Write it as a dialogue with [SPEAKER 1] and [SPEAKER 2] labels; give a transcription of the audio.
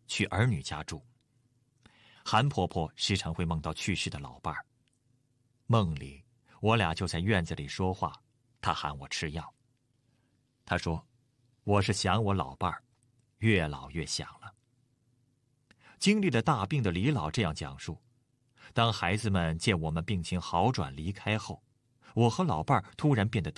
[SPEAKER 1] 去儿女家住。韩婆婆时常会梦到去世的老伴儿，梦里我俩就在院子里说话，她喊我吃药。她说我是想我老伴儿，越老越想了。经历了大病的李老这样讲述，当孩子们见我们病情好转离开后，我和老伴儿突然变得